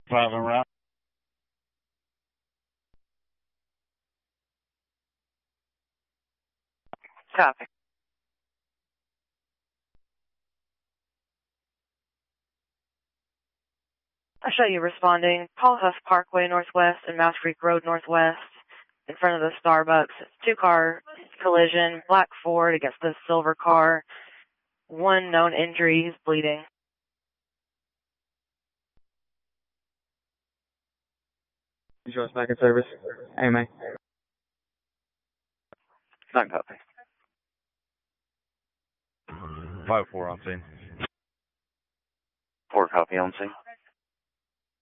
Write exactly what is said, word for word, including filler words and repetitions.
Five en route. Copy. I show you responding. Paul Huff Parkway Northwest and Mouse Creek Road Northwest in front of the Starbucks. Two-car collision, black Ford against the silver car. One known injury, he's bleeding. Insurance back in service. A M A. Not copy. Five four on scene. Four copy on scene.